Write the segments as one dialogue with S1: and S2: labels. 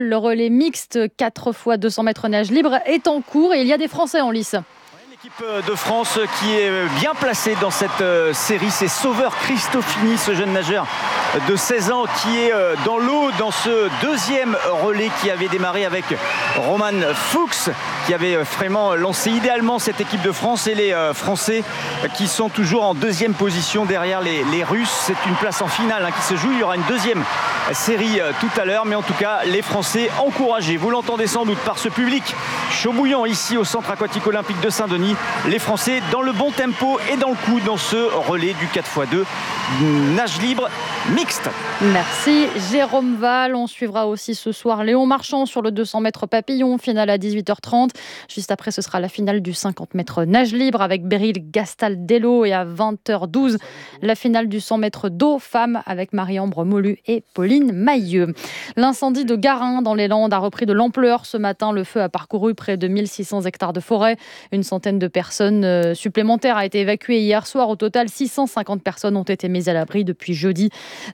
S1: Le relais mixte 4 fois 200 mètres nage libre est en cours et il y a des Français en lice.
S2: L'équipe de France qui est bien placée dans cette série, c'est Sauveur Cristofini, ce jeune nageur de 16 ans qui est dans l'eau dans ce deuxième relais qui avait démarré avec Roman Fuchs, qui avait vraiment lancé idéalement cette équipe de France, et les Français qui sont toujours en deuxième position derrière les Russes. C'est une place en finale qui se joue. Il y aura une deuxième série tout à l'heure, mais en tout cas les Français encouragés, vous l'entendez sans doute par ce public chaud bouillant ici au centre aquatique olympique de Saint-Denis. Les Français dans le bon tempo et dans le coup dans ce relais du 4x2 nage libre mixte.
S1: Merci Jérôme Val. On suivra aussi ce soir Léon Marchand sur le 200 mètres papillon, finale à 18h30. Juste après, ce sera la finale du 50 mètres nage libre avec Beryl Gastaldello, et à 20h12, la finale du 100 mètres d'eau femmes avec Marie-Ambre Molu et Pauline Mailleux. L'incendie de Garin dans les Landes a repris de l'ampleur ce matin. Le feu a parcouru près de 1600 hectares de forêt. Une centaine de personnes supplémentaires a été évacuée hier soir. Au total, 650 personnes ont été mises à l'abri depuis jeudi.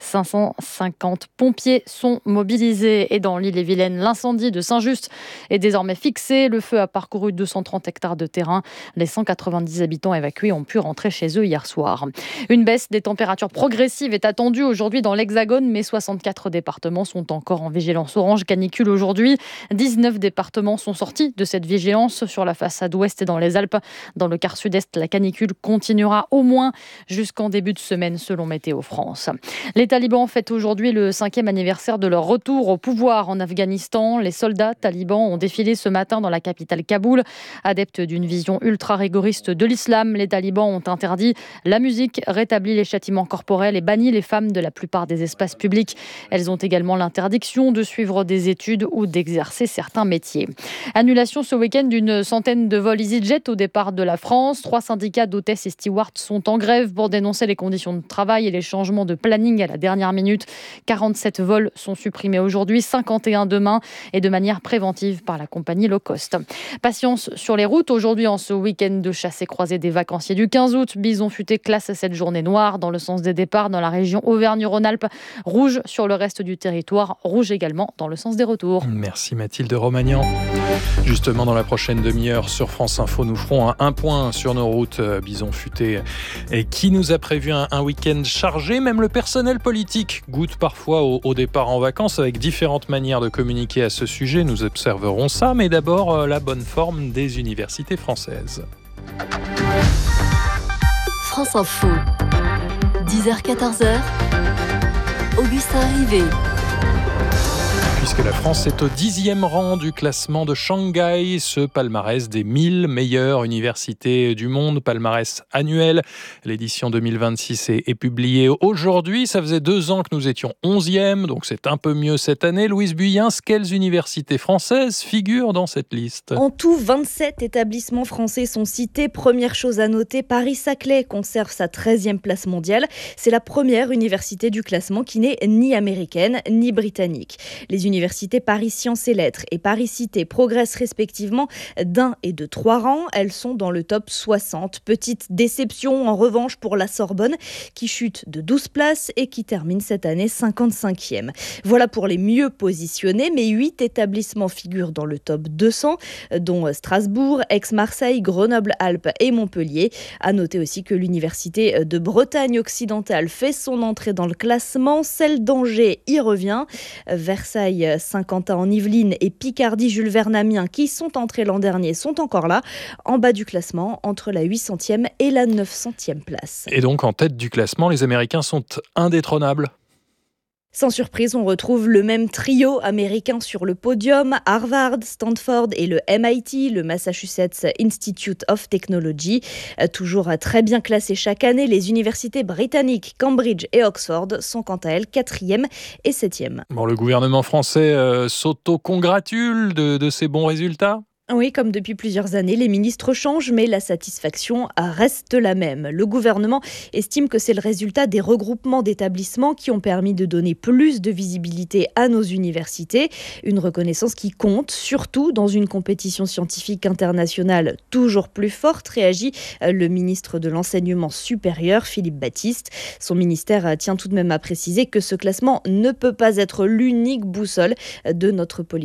S1: 550 pompiers sont mobilisés. Et dans l'Ille-et-Vilaine, l'incendie de Saint-Just est désormais fixé. Le feu a parcouru 230 hectares de terrain. Les 190 habitants évacués ont pu rentrer chez eux hier soir. Une baisse des températures progressive est attendue aujourd'hui dans l'Hexagone, mais 64 départements sont encore en vigilance orange canicule aujourd'hui. 19 départements sont sortis de cette vigilance sur la façade ouest et dans les Alpes. Dans le quart sud-est, la canicule continuera au moins jusqu'en début de semaine selon Météo France. Les talibans fêtent aujourd'hui le 5e anniversaire de leur retour au pouvoir en Afghanistan. Les soldats talibans ont défilé ce matin dans la capitale Kaboul. Adeptes d'une vision ultra-rigoriste de l'islam, les talibans ont interdit la musique, rétabli les châtiments corporels et banni les femmes de la plupart des espaces publics. Elles ont également l'interdiction de suivre des études ou d'exercer certains métiers. Annulation ce week-end d'une centaine de vols EasyJet au départ de la France. 3 syndicats d'hôtesses et stewards sont en grève pour dénoncer les conditions de travail et les changements de planning à la dernière minute. 47 vols sont supprimés aujourd'hui, 51 demain, et de manière préventive par la compagnie low cost. Patience sur les routes aujourd'hui en ce week-end de chasse et croisée des vacanciers du 15 août. Bison futé classe cette journée noire dans le sens des départs dans la région Auvergne-Rhône-Alpes. Rouge sur le reste du territoire, rouge également dans le sens des retours.
S3: Merci Mathilde Romagnan. Justement, dans la prochaine demi-heure sur France Info, nous ferons un point sur nos routes. Bison futé et qui nous a prévu un week-end chargé. Même le personnel politique goûte parfois au départ en vacances, avec différentes manières de communiquer à ce sujet. Nous observerons ça, mais d'abord la bonne forme des universités françaises.
S4: France Info, 10h-14h, Augustin Rivet.
S3: Puisque la France est au 10e rang du classement de Shanghai, ce palmarès des 1000 meilleures universités du monde, palmarès annuel. L'édition 2026 est publiée aujourd'hui. Ça faisait 2 ans que nous étions 11e, donc c'est un peu mieux cette année. Louise Buyens, quelles universités françaises figurent dans cette liste ?
S5: En tout, 27 établissements français sont cités. Première chose à noter, Paris-Saclay conserve sa 13e place mondiale. C'est la première université du classement qui n'est ni américaine ni britannique. Les universités Paris Sciences et Lettres et Paris Cité progressent respectivement d'1 et de 3 rangs. Elles sont dans le top 60. Petite déception en revanche pour la Sorbonne qui chute de 12 places et qui termine cette année 55e. Voilà pour les mieux positionnés, mais 8 établissements figurent dans le top 200, dont Strasbourg, Aix-Marseille, Grenoble-Alpes et Montpellier. À noter aussi que l'université de Bretagne occidentale fait son entrée dans le classement. Celle d'Angers y revient. Versailles, Saint-Quentin en Yvelines et Picardie, Jules Verne Amiens, qui sont entrés l'an dernier, sont encore là, en bas du classement, entre la 800e et la 900e place.
S3: Et donc, en tête du classement, les Américains sont indétrônables.
S5: Sans surprise, on retrouve le même trio américain sur le podium, Harvard, Stanford et le MIT, le Massachusetts Institute of Technology. Toujours très bien classés chaque année, les universités britanniques Cambridge et Oxford sont quant à elles 4e et 7e.
S3: Bon, le gouvernement français s'auto-congratule de ces bons résultats ?
S5: Oui, comme depuis plusieurs années, les ministres changent, mais la satisfaction reste la même. Le gouvernement estime que c'est le résultat des regroupements d'établissements qui ont permis de donner plus de visibilité à nos universités. Une reconnaissance qui compte, surtout dans une compétition scientifique internationale toujours plus forte, réagit le ministre de l'Enseignement supérieur, Philippe Baptiste. Son ministère tient tout de même à préciser que ce classement ne peut pas être l'unique boussole de notre politique